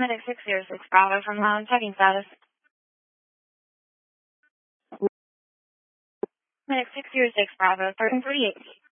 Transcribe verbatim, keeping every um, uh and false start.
Medic six zero six Bravo from Lounge, checking status. Medic six zero six Bravo, thirteen forty-eight.